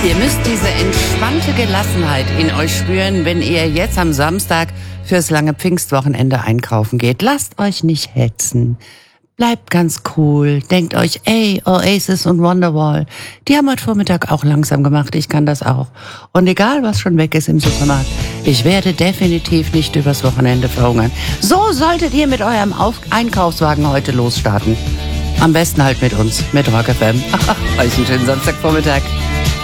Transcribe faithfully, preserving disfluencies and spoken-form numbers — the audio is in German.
Ihr müsst diese entspannte Gelassenheit in euch spüren, wenn ihr jetzt am Samstag fürs lange Pfingstwochenende einkaufen geht. Lasst euch nicht hetzen. Bleibt ganz cool. Denkt euch, ey, Oasis und Wonderwall, die haben heute Vormittag auch langsam gemacht. Ich kann das auch. Und egal, was schon weg ist im Supermarkt, ich werde definitiv nicht übers Wochenende verhungern. So solltet ihr mit eurem Auf- Einkaufswagen heute losstarten. Am besten halt mit uns, mit Rock F M. Euch einen schönen Samstagvormittag.